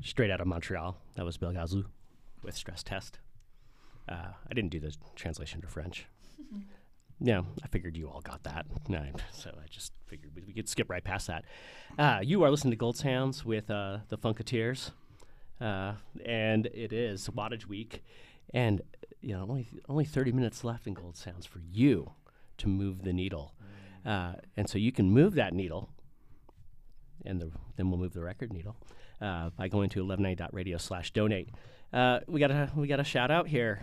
straight out of Montreal. That was Belgazou with Stress Test. I didn't do the translation to French. Yeah, I figured you all got that. No, so I just figured we could skip right past that. You are listening to Gold Sounds with the Funketeers, and it is Wattage Week, and only 30 minutes left in Gold Sounds for you to move the needle, and so you can move that needle, and then we'll move the record needle by going to 1190.radio/donate. We got a shout out here.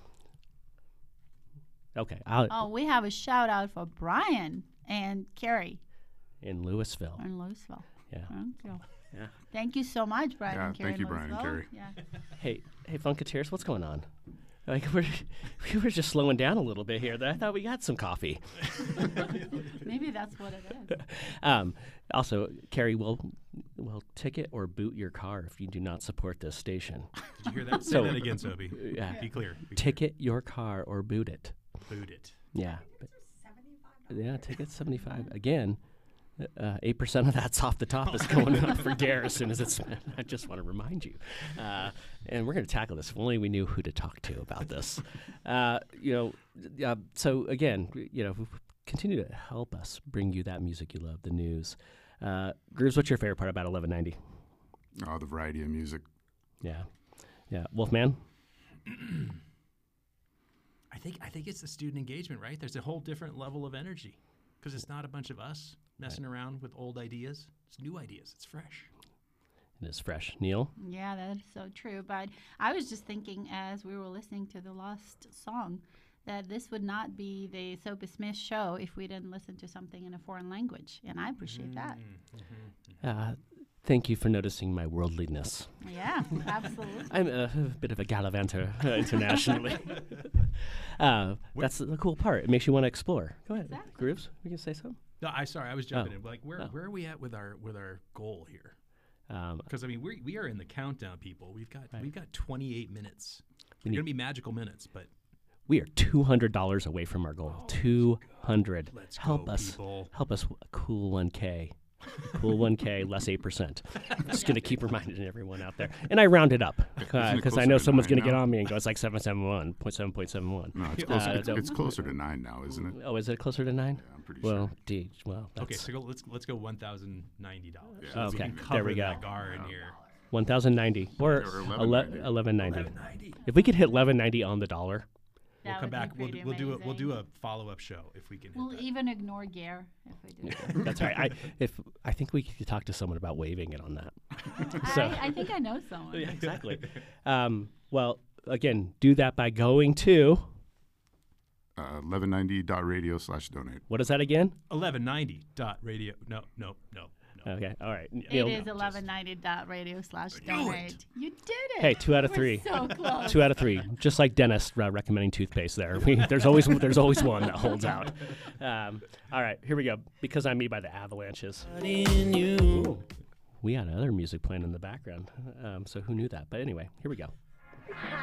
Okay. We have a shout out for Brian and Carrie in Louisville. Yeah. Thank you. Yeah. Thank you so much, Brian and Carrie. Thank you, Brian and Carrie. Yeah. Hey, Funketeers, what's going on? Like we were just slowing down a little bit here. I thought we got some coffee. Maybe that's what it is. Also, Carrie will ticket or boot your car if you do not support this station. Did you hear that? Say that again, Sophie. Yeah. Be clear. Ticket your car or boot it. Boot it. Yeah. Yeah, ticket 75 again. 8% of that's off the top is going up for Dare as soon as it's. I just want to remind you, and we're going to tackle this. If only we knew who to talk to about this. So again, continue to help us bring you that music you love, the news. Grooves, what's your favorite part about 1190? Oh, the variety of music. Yeah. Wolfman. I think it's the student engagement, right? There's a whole different level of energy because it's not a bunch of us messing around with old ideas. It's new ideas. It's fresh. It is fresh. Neil? Yeah, that is so true. But I was just thinking as we were listening to the last song that this would not be the Soapy Smith show if we didn't listen to something in a foreign language. And I appreciate that. Thank you for noticing my worldliness. Yeah, absolutely. I'm a bit of a gallivanter internationally. That's the cool part. It makes you want to explore. Go ahead, Exactly. Grooves. We can say something. No, I was jumping in. Like, where are we at with our goal here? Because we are in the countdown, people. We've got 28 minutes. They're going to be magical minutes, but we are $200 away from our goal. 200. Let's help go, us. people. Help us. Cool 1K. Cool 1K, less 8%. Just going to keep reminding everyone out there. And I round it up because I know someone's going to get on me and go, it's like 771, 0.7.71. No, it's closer to 9 now, isn't it? Oh, is it closer to 9? Yeah, I'm pretty sure. Okay, so let's go $1,090. Yeah. Okay, we can there cover we go. that GAR in here. 1,090 or Or 1190. If we could hit 1190 on the dollar, We'll That come would be back. We'll pretty do amazing. a follow-up show if we can. Hit We'll that. even ignore Gare if we do that. that's right. I think we could talk to someone about waiving it on that. I think I know someone. Yeah, exactly. Well, again, do that by going to 1190.radio/donate. what is that again? 1190.radio. No. Okay, all right. It Neil, is 1190.radio/donate. You did it. Hey, 2 out of We're 3. So close. 2 out of 3. Just like Dennis recommending toothpaste. There's always one that holds out. All right, here we go. Because I'm Me by the Avalanches. Ooh. We had other music playing in the background, so who knew that? But anyway, here we go.